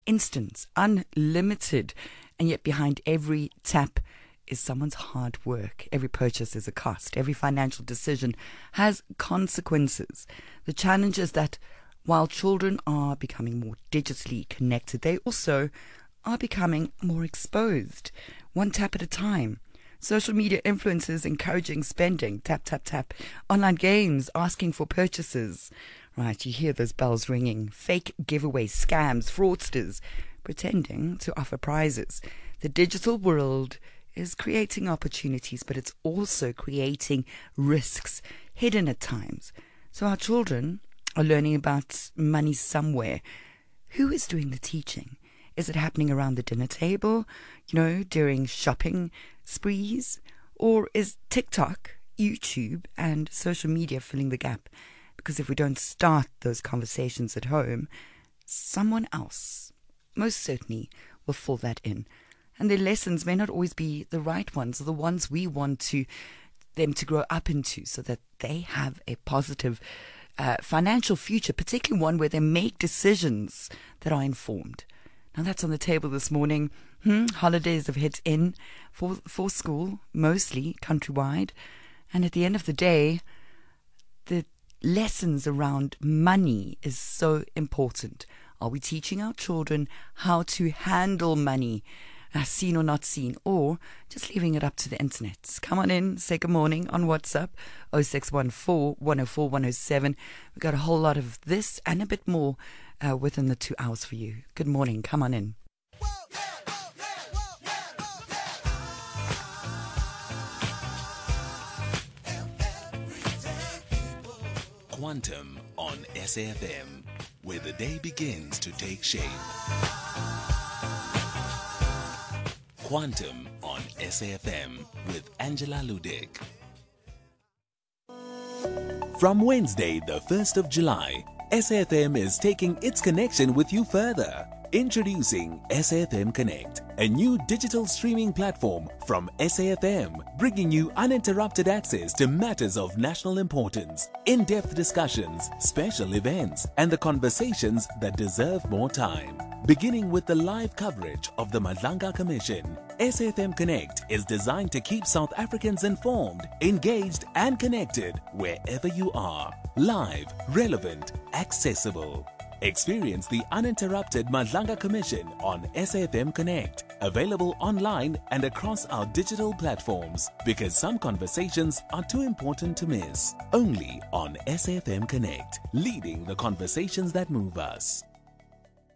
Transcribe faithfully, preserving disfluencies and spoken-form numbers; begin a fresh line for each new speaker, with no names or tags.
instant, unlimited, and yet behind every tap is someone's hard work. Every purchase is a cost. Every financial decision has consequences. The challenge is that while children are becoming more digitally connected, they also are becoming more exposed, one tap at a time. Social media influencers encouraging spending, tap, tap, tap. Online games asking for purchases. Right, you hear those bells ringing. Fake giveaways, scams, fraudsters pretending to offer prizes. The digital world is creating opportunities, but it's also creating risks, hidden at times. So our children are learning about money somewhere. Who is doing the teaching? Is it happening around the dinner table, you know, during shopping sprees? Or is TikTok, YouTube, and social media filling the gap? Because if we don't start those conversations at home, someone else most certainly will fill that in. And their lessons may not always be the right ones, or the ones we want to them to grow up into, so that they have a positive uh, financial future, particularly one where they make decisions that are informed. Now that's on the table this morning. Hmm, holidays have hit in for for school, mostly countrywide, and at the end of the day, the lessons around money is so important. Are we teaching our children how to handle money? Uh, seen or not seen, or just leaving it up to the internet? Come on in, say good morning on WhatsApp, oh six one four, one oh four, one oh seven. We've got a whole lot of this and a bit more uh, within the two hours for you. Good morning, come on in.
Quantum on S A F M, where the day begins to take shape. Quantum on S A F M with Angela Ludick. From Wednesday, the first of July, S A F M is taking its connection with you further. Introducing S A F M Connect, a new digital streaming platform from S A F M, bringing you uninterrupted access to matters of national importance, in-depth discussions, special events, and the conversations that deserve more time. Beginning with the live coverage of the Madlanga Commission, S A F M Connect is designed to keep South Africans informed, engaged, and connected wherever you are. Live, relevant, accessible. Experience the uninterrupted Madlanga Commission on S A F M Connect, available online and across our digital platforms, because some conversations are too important to miss. Only on S A F M Connect, leading the conversations that move us.